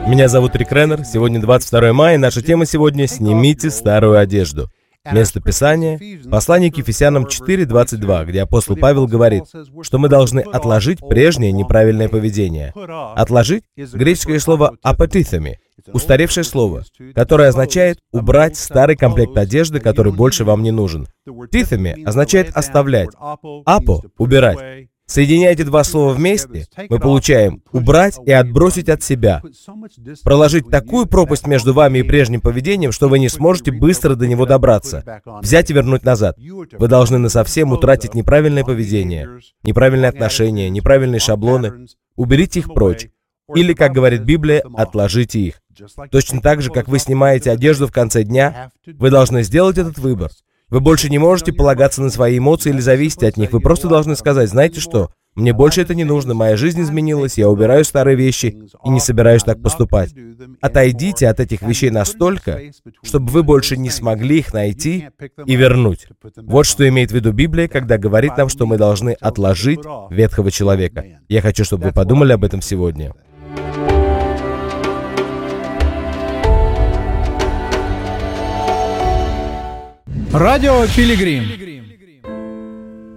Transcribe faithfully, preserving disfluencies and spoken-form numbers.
Меня зовут Рик Реннер. Сегодня двадцать второе мая, и наша тема сегодня «Снимите старую одежду». Место Писания — послание к Ефесянам четыре двадцать два, где апостол Павел говорит, что мы должны отложить прежнее неправильное поведение. Отложить — греческое слово «апатithemi», устаревшее слово, которое означает убрать старый комплект одежды, который больше вам не нужен. «Tithemi» означает оставлять, «апо» — убирать. Соединяя эти два слова вместе, мы получаем «убрать» и «отбросить от себя». Проложить такую пропасть между вами и прежним поведением, что вы не сможете быстро до него добраться. Взять и вернуть назад. Вы должны насовсем утратить неправильное поведение, неправильные отношения, неправильные шаблоны. Уберите их прочь. Или, как говорит Библия, отложите их. Точно так же, как вы снимаете одежду в конце дня, вы должны сделать этот выбор. Вы больше не можете полагаться на свои эмоции или зависеть от них. Вы просто должны сказать: знаете что, мне больше это не нужно, моя жизнь изменилась, я убираю старые вещи и не собираюсь так поступать. Отойдите от этих вещей настолько, чтобы вы больше не смогли их найти и вернуть. Вот что имеет в виду Библия, когда говорит нам, что мы должны отложить ветхого человека. Я хочу, чтобы вы подумали об этом сегодня. Радио Пилигрим.